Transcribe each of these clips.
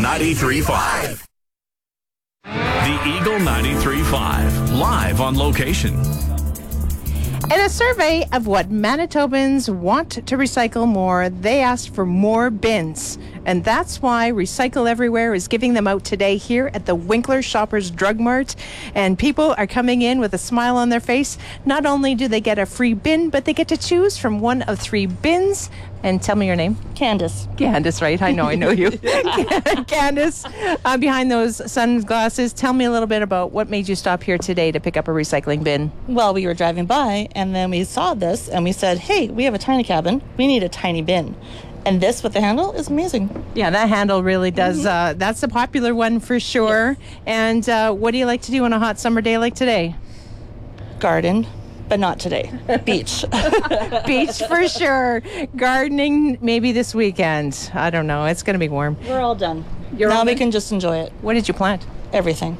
93.5. The Eagle 93.5, live on location. In a survey of what Manitobans want to recycle more, they asked for more bins. And that's why Recycle Everywhere is giving them out today here at the Winkler Shoppers Drug Mart. And people are coming in with a smile on their face. Not only do they get a free bin, but they get to choose from one of 3 bins. And tell me your name. Candace. Candace, right? I know you. Candace, behind those sunglasses, tell me a little bit about what made you stop here today to pick up a recycling bin. Well, we were driving by, and then we saw this, and we said, hey, we have a tiny cabin. We need a tiny bin. And this with the handle is amazing. Yeah, that handle really does. That's a popular one for sure. Yes. And what do you like to do on a hot summer day like today? Garden. But not today. Beach. Beach for sure. Gardening maybe this weekend. I don't know. It's going to be warm. We're all done. Now we can just enjoy it. What did you plant? Everything.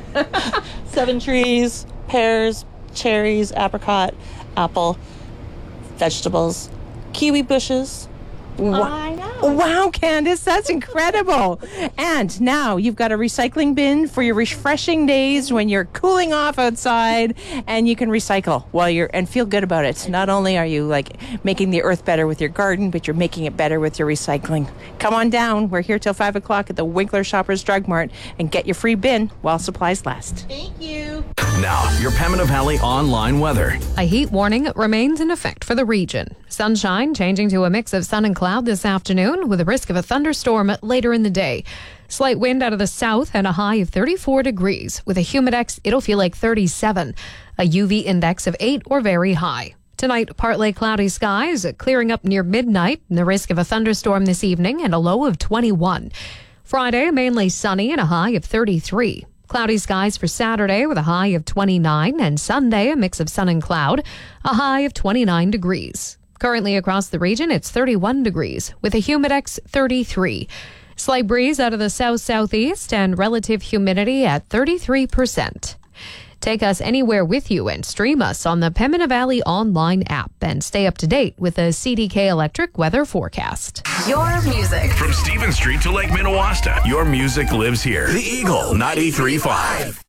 7 trees, pears, cherries, apricot, apple, vegetables, kiwi bushes. I know. Wow, Candace, that's incredible. And now you've got a recycling bin for your refreshing days when you're cooling off outside, and you can recycle while and feel good about it. Not only are you making the earth better with your garden, but you're making it better with your recycling. Come on down. We're here till 5 o'clock at the Winkler Shoppers Drug Mart, and get your free bin while supplies last. Thank you. Now, your Pembina Valley online weather. A heat warning remains in effect for the region. Sunshine changing to a mix of sun and cloud this afternoon with a risk of a thunderstorm later in the day. Slight wind out of the south and a high of 34 degrees. With a humidex, it'll feel like 37. A UV index of 8 or very high. Tonight, partly cloudy skies, clearing up near midnight, and the risk of a thunderstorm this evening and a low of 21. Friday, mainly sunny and a high of 33. Cloudy skies for Saturday with a high of 29, and Sunday a mix of sun and cloud, a high of 29 degrees. Currently across the region, it's 31 degrees with a humidex 33. Slight breeze out of the south-southeast and relative humidity at 33%. Take us anywhere with you and stream us on the Pembina Valley online app and stay up to date with the CDK Electric weather forecast. Your music. From Stephen Street to Lake Minnewaska, your music lives here. The Eagle 93.5.